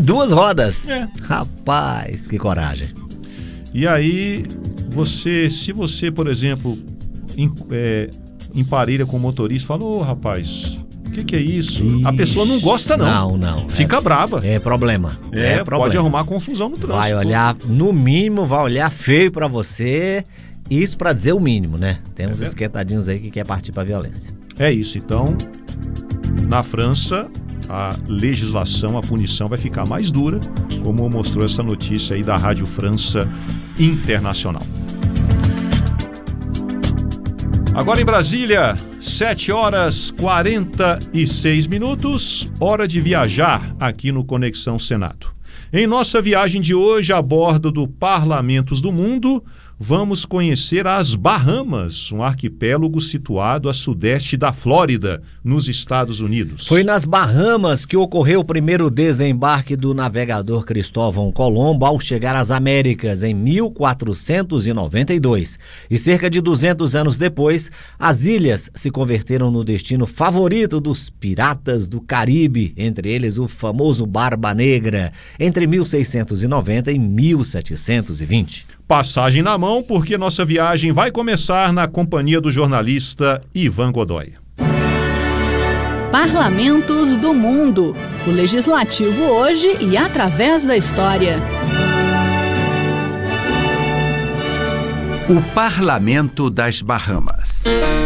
2 rodas. É. Rapaz, que coragem. E aí, se você, por exemplo, emparelha com o motorista, fala, ô rapaz, o que é isso? A pessoa não gosta, não. Não. Fica brava. É problema. Pode arrumar confusão no trânsito. Vai olhar, no mínimo, vai olhar feio pra você. Isso pra dizer o mínimo, né? Tem uns esquentadinhos aí que quer partir pra violência. É isso. Então, na França, a legislação, a punição vai ficar mais dura, como mostrou essa notícia aí da Rádio França Internacional. Agora em Brasília, 7h46, hora de viajar aqui no Conexão Senado. Em nossa viagem de hoje, a bordo do Parlamentos do Mundo, vamos conhecer as Bahamas, um arquipélago situado a sudeste da Flórida, nos Estados Unidos. Foi nas Bahamas que ocorreu o primeiro desembarque do navegador Cristóvão Colombo ao chegar às Américas em 1492. E cerca de 200 anos depois, as ilhas se converteram no destino favorito dos piratas do Caribe, entre eles o famoso Barba Negra, entre 1690 e 1720. Passagem na mão, porque nossa viagem vai começar na companhia do jornalista Ivan Godoy. Parlamentos do Mundo. O legislativo hoje e através da história. O Parlamento das Bahamas.